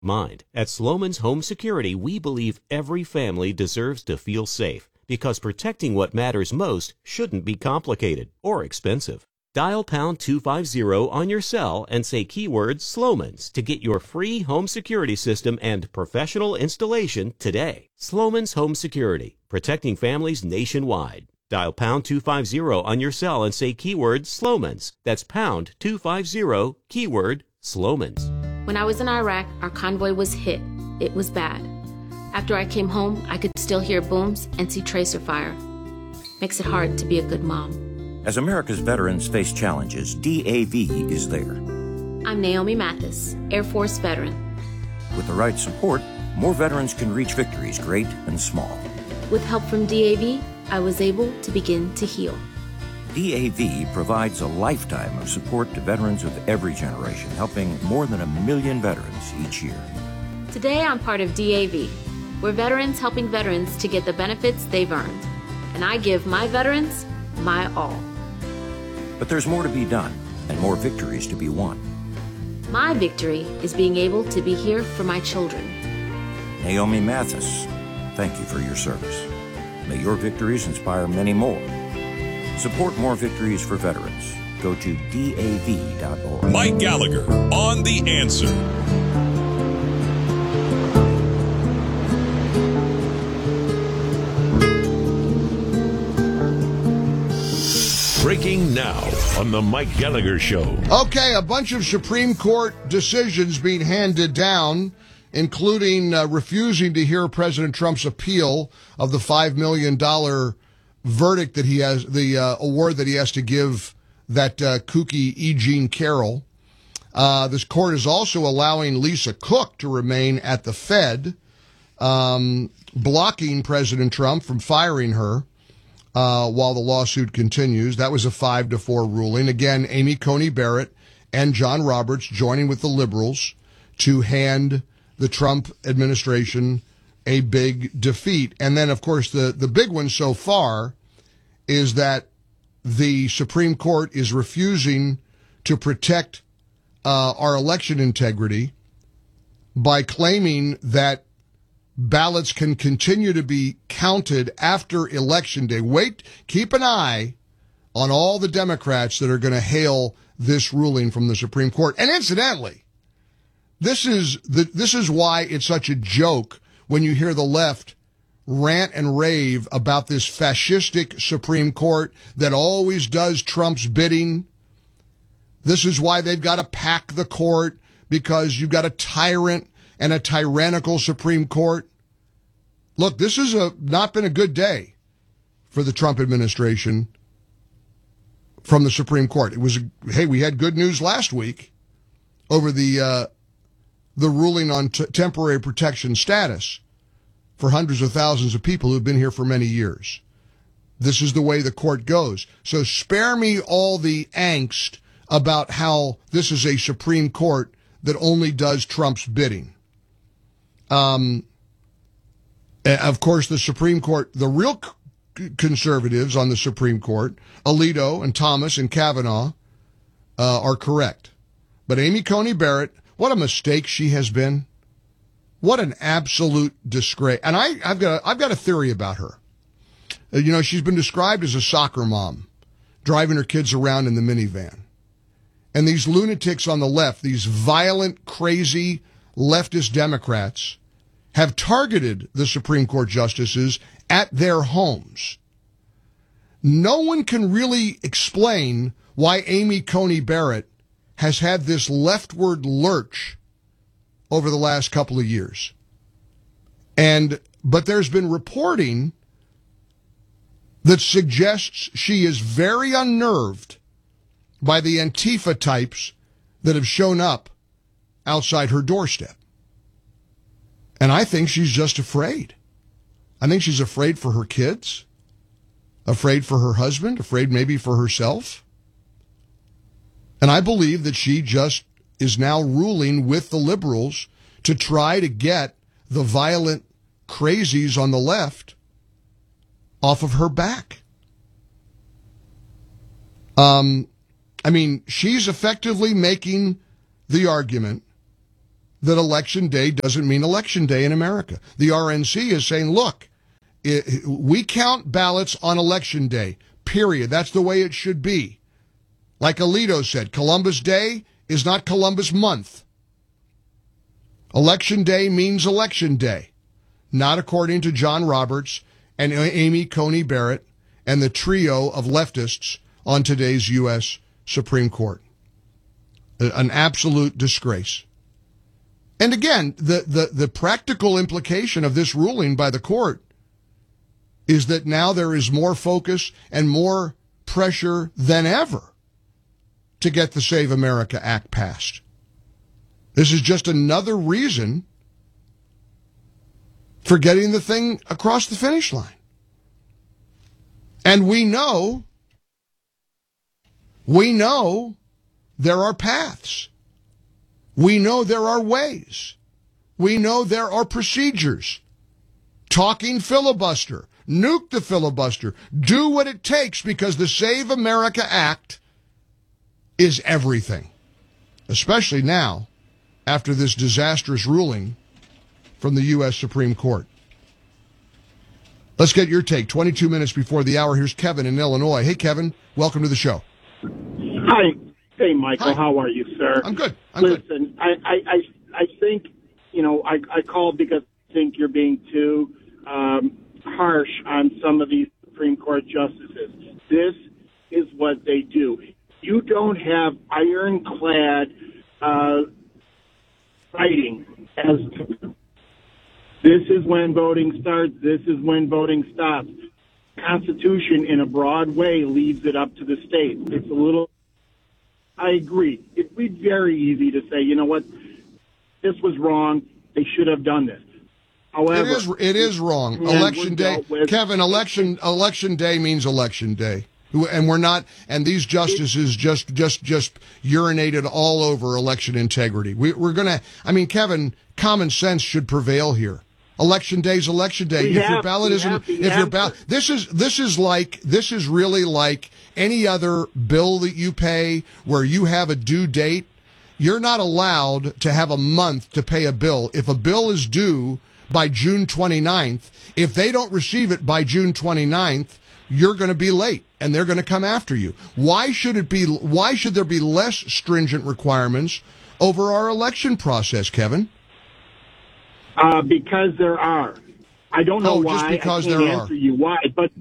Mind. At Sloman's Home Security, we believe every family deserves to feel safe because protecting what matters most shouldn't be complicated or expensive. Dial pound 250 on your cell and say keyword Sloman's to get your free home security system and professional installation today. Sloman's Home Security, protecting families nationwide. Dial pound 250 on your cell and say keyword Sloman's. That's pound 250, keyword Sloman's. When I was in Iraq, our convoy was hit. It was bad. After I came home, I could still hear booms and see tracer fire. Makes it hard to be a good mom. As America's veterans face challenges, DAV is there. I'm Naomi Mathis, Air Force veteran. With the right support, more veterans can reach victories, great and small. With help from DAV, I was able to begin to heal. DAV provides a lifetime of support to veterans of every generation, helping more than 1 million veterans each year. Today, I'm part of DAV. We're veterans helping veterans to get the benefits they've earned. And I give my veterans my all. But there's more to be done and more victories to be won. My victory is being able to be here for my children. Naomi Mathis, thank you for your service. May your victories inspire many more. Support more victories for veterans. Go to DAV.org. Mike Gallagher on The Answer. Breaking now on the Mike Gallagher Show. Okay, a bunch of Supreme Court decisions being handed down, including refusing to hear President Trump's appeal of the $5 million verdict that he has, the award that he has to give that kooky E. Jean Carroll. This court is also allowing Lisa Cook to remain at the Fed, blocking President Trump from firing her while the lawsuit continues. That was a 5-4 ruling. Again, Amy Coney Barrett and John Roberts joining with the liberals to hand the Trump administration a big defeat. And then, of course, the big one so far is that the Supreme Court is refusing to protect our election integrity by claiming that ballots can continue to be counted after Election Day. Wait, keep an eye on all the Democrats that are going to hail this ruling from the Supreme Court. And incidentally, this is why it's such a joke when you hear the left rant and rave about this fascistic Supreme Court that always does Trump's bidding. This is why they've got to pack the court, because you've got a tyrant and a tyrannical Supreme Court. Look, this has not been a good day for the Trump administration from the Supreme Court. It was, hey, we had good news last week over the ruling on temporary protection status for hundreds of thousands of people who've been here for many years. This is the way the court goes. So spare me all the angst about how this is a Supreme Court that only does Trump's bidding. Of course, the Supreme Court, the real conservatives on the Supreme Court, Alito and Thomas and Kavanaugh, are correct. But Amy Coney Barrett, what a mistake she has been. What an absolute disgrace. And I've got a theory about her. You know, she's been described as a soccer mom, driving her kids around in the minivan. And these lunatics on the left, these violent, crazy leftist Democrats, have targeted the Supreme Court justices at their homes. No one can really explain why Amy Coney Barrett has had this leftward lurch over the last couple of years. But there's been reporting that suggests she is very unnerved by the Antifa types that have shown up outside her doorstep. And I think she's just afraid. I think she's afraid for her kids, afraid for her husband, afraid maybe for herself. And I believe that she just is now ruling with the liberals to try to get the violent crazies on the left off of her back. I mean, she's effectively making the argument that Election Day doesn't mean Election Day in America. The RNC is saying, look, we count ballots on Election Day, period. That's the way it should be. Like Alito said, Columbus Day is not Columbus Month. Election Day means Election Day, not according to John Roberts and Amy Coney Barrett and the trio of leftists on today's U.S. Supreme Court. An absolute disgrace. And again, the practical implication of this ruling by the court is that now there is more focus and more pressure than ever to get the Save America Act passed. This is just another reason for getting the thing across the finish line. And we know there are paths. We know there are ways. We know there are procedures. Talking filibuster, nuke the filibuster, do what it takes, because the Save America Act is everything, especially now after this disastrous ruling from the U.S. Supreme Court. Let's get your take. 22 minutes before the hour. Here's Kevin in Illinois. Hey, Kevin, welcome to the show. Hi. Hey, Michael. Hi. How are you, sir? I'm good. Listen, I think, I called because I think you're being too harsh on some of these Supreme Court justices. This is what they do. You don't have ironclad fighting as this is when voting starts, this is when voting stops. Constitution, in a broad way, leaves it up to the states. It's a little, I agree. It'd be very easy to say, you know what, this was wrong. They should have done this. However, it is wrong. Election day, Kevin. Election day means Election Day, and we're not. And these justices just urinated all over election integrity. We're gonna. I mean, Kevin, common sense should prevail here. Election Day is Election Day. Your ballot isn't. This is really like any other bill that you pay where you have a due date. You're not allowed to have a month to pay a bill. If a bill is due by June 29th, if they don't receive it by June 29th, you're going to be late and they're going to come after you. Why should there be less stringent requirements over our election process, Kevin? Because there are. I don't know why. Just because I can't there answer are. you why, but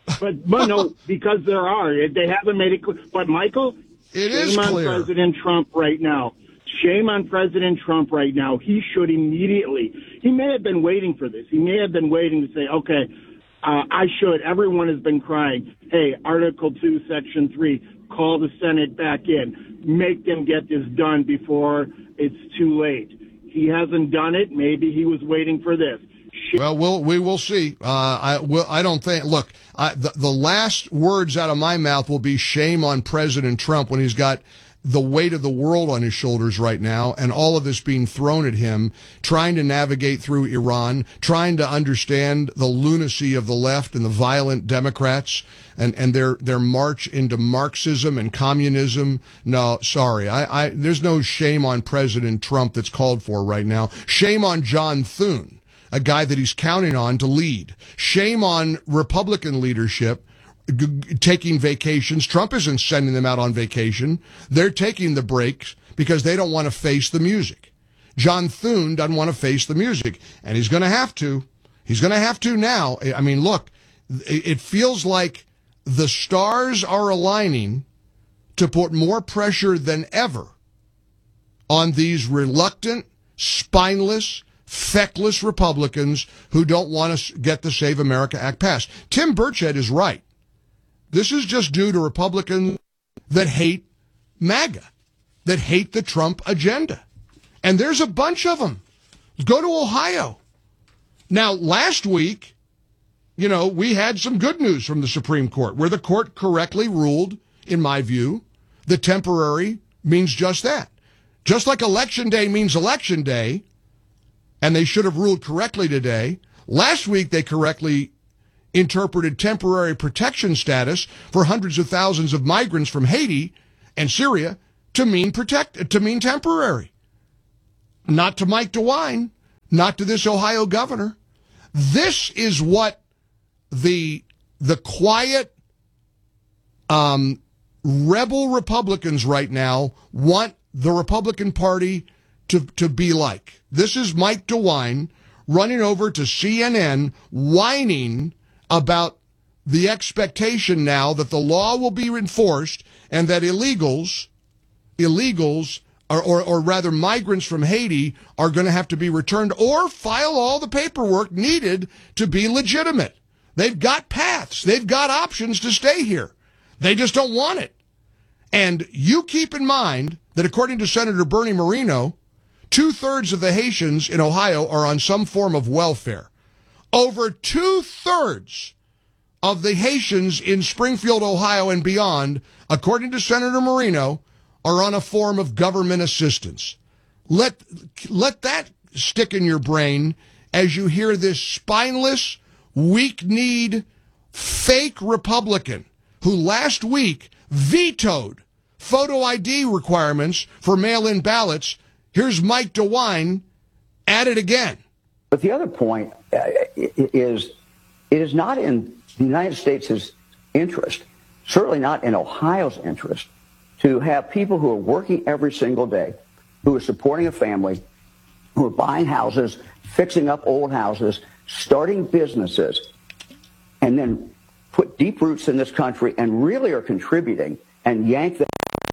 no, because there are. They haven't made it clear. But Michael, it is shame clear. on President Trump right now. Shame on President Trump right now. He should immediately. He may have been waiting for this. He may have been waiting to say, okay, I should. Everyone has been crying. Hey, Article 2, Section 3, call the Senate back in. Make them get this done before it's too late. He hasn't done it. Maybe he was waiting for this. Well, we will see. I don't think. Look, the last words out of my mouth will be shame on President Trump when he's got the weight of the world on his shoulders right now, and all of this being thrown at him, trying to navigate through Iran, trying to understand the lunacy of the left and the violent Democrats and their march into Marxism and communism. No, sorry. There's no shame on President Trump that's called for right now. Shame on John Thune, a guy that he's counting on to lead. Shame on Republican leadership taking vacations. Trump isn't sending them out on vacation. They're taking the breaks because they don't want to face the music. John Thune doesn't want to face the music, and he's going to have to. He's going to have to now. I mean, look, it feels like the stars are aligning to put more pressure than ever on these reluctant, spineless, feckless Republicans who don't want to get the Save America Act passed. Tim Burchett is right. This is just due to Republicans that hate MAGA, that hate the Trump agenda. And there's a bunch of them. Go to Ohio. Now, last week, we had some good news from the Supreme Court, where the court correctly ruled, in my view, that temporary means just that. Just like Election Day means Election Day, and they should have ruled correctly today, last week they correctly interpreted temporary protection status for hundreds of thousands of migrants from Haiti and Syria to mean temporary. not to Mike DeWine, not to this Ohio governor. This is what the quiet rebel Republicans right now want the Republican Party to be like. This is Mike DeWine running over to CNN, whining about the expectation now that the law will be enforced and that illegals, or rather migrants from Haiti, are going to have to be returned or file all the paperwork needed to be legitimate. They've got paths. They've got options to stay here. They just don't want it. And you keep in mind that according to Senator Bernie Moreno, 2/3 of the Haitians in Ohio are on some form of welfare. Over 2/3 of the Haitians in Springfield, Ohio and beyond, according to Senator Moreno, are on a form of government assistance. Let that stick in your brain as you hear this spineless, weak-kneed, fake Republican who last week vetoed photo ID requirements for mail-in ballots. Here's Mike DeWine at it again. But the other point is it is not in the United States' interest, certainly not in Ohio's interest, to have people who are working every single day, who are supporting a family, who are buying houses, fixing up old houses, starting businesses, and then put deep roots in this country and really are contributing and yank them.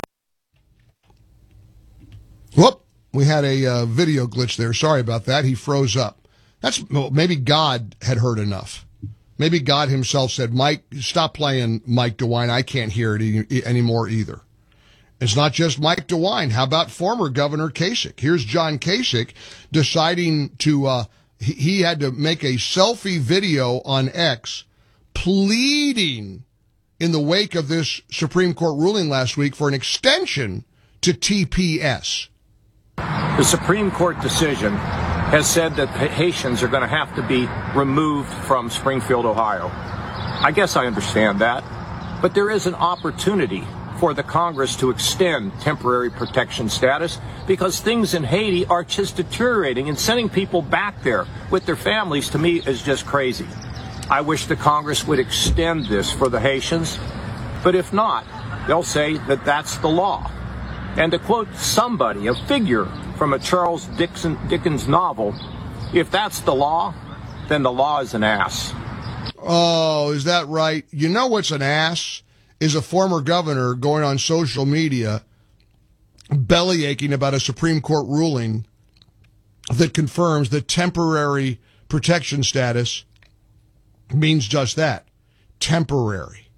Whoop, we had a video glitch there. Sorry about that. He froze up. Maybe God had heard enough. Maybe God himself said, Mike, stop playing Mike DeWine. I can't hear it anymore either. It's not just Mike DeWine. How about former Governor Kasich? Here's John Kasich deciding to, he had to make a selfie video on X pleading in the wake of this Supreme Court ruling last week for an extension to TPS. The Supreme Court decision has said that Haitians are going to have to be removed from Springfield, Ohio. I guess I understand that, but there is an opportunity for the Congress to extend temporary protection status because things in Haiti are just deteriorating, and sending people back there with their families, to me, is just crazy. I wish the Congress would extend this for the Haitians, but if not, they'll say that that's the law. And to quote somebody, a figure from a Charles Dickens novel, if that's the law, then the law is an ass. Oh, is that right? You know what's an ass? Is a former governor going on social media bellyaching about a Supreme Court ruling that confirms that temporary protection status means just that, temporary.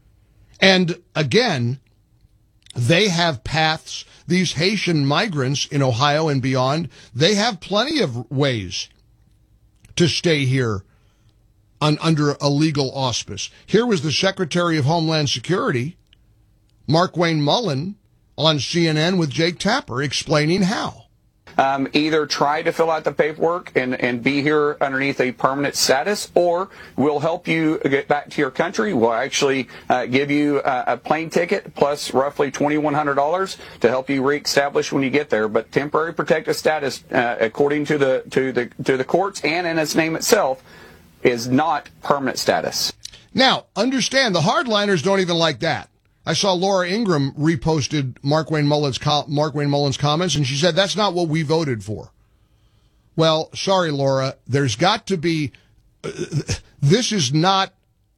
And again, they have paths. These Haitian migrants in Ohio and beyond, they have plenty of ways to stay here under a legal auspice. Here was the Secretary of Homeland Security, Markwayne Mullin, on CNN with Jake Tapper explaining how. Either try to fill out the paperwork and be here underneath a permanent status, or we'll help you get back to your country. We'll actually give you a plane ticket plus roughly $2,100 to help you reestablish when you get there. But temporary protected status, according to the courts and in its name itself, is not permanent status. Now, understand, the hardliners don't even like that. I saw Laura Ingraham reposted Markwayne Mullin's comments, and she said, that's not what we voted for. Well, sorry, Laura, there's got to be, this is not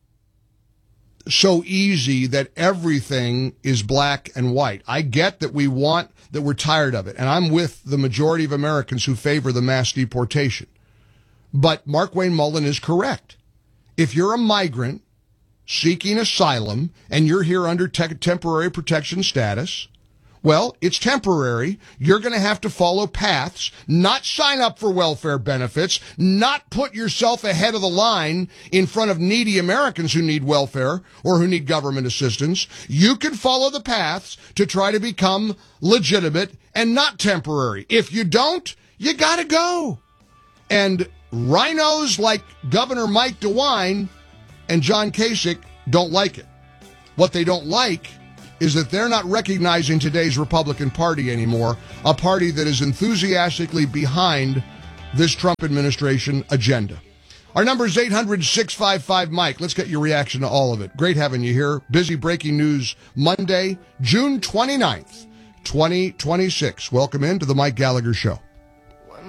so easy that everything is black and white. I get that we're tired of it, and I'm with the majority of Americans who favor the mass deportation. But Markwayne Mullin is correct. If you're a migrant seeking asylum and you're here under temporary protection status, well, it's temporary. You're going to have to follow paths, not sign up for welfare benefits, not put yourself ahead of the line in front of needy Americans who need welfare or who need government assistance. You can follow the paths to try to become legitimate and not temporary. If you don't, you got to go. And rhinos like Governor Mike DeWine and John Kasich don't like it. What they don't like is that they're not recognizing today's Republican Party anymore, a party that is enthusiastically behind this Trump administration agenda. Our number is 800-655-MIKE. Let's get your reaction to all of it. Great having you here. Busy breaking news Monday, June 29th, 2026. Welcome into the Mike Gallagher Show.